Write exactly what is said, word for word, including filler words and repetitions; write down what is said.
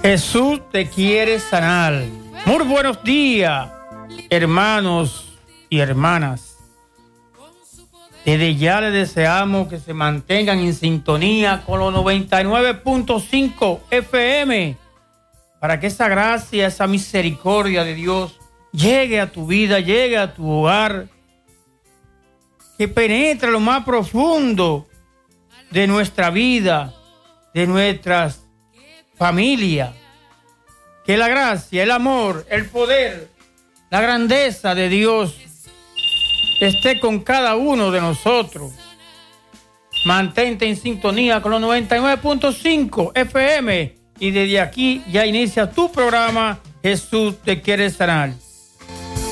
Jesús te quiere sanar. Muy buenos días, hermanos y hermanas. Desde ya les deseamos que se mantengan en sintonía con los noventa y nueve punto cinco F M para que esa gracia, esa misericordia de Dios llegue a tu vida, llegue a tu hogar, que penetre lo más profundo de nuestra vida, de nuestras familias. Que la gracia, el amor, el poder, la grandeza de Dios esté con cada uno de nosotros. Mantente en sintonía con los noventa y nueve punto cinco F M y desde aquí ya inicia tu programa Jesús te quiere sanar.